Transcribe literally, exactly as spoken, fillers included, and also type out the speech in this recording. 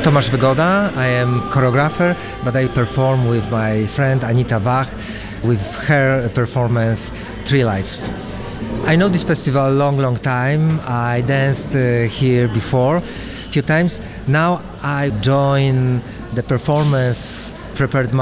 Tomasz Wygoda. I am choreographer, but I perform with my friend Anita Wach with her performance Three Lives. I know this festival a long, long time. I danced uh, here before a few times. Now I join the performance prepared